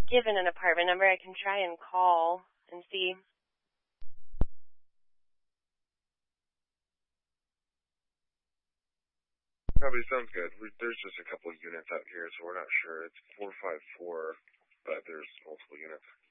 given an apartment number. I can try and call and see. Probably sounds good. There's just a couple of units out here, so we're not sure. It's 454, but there's multiple units.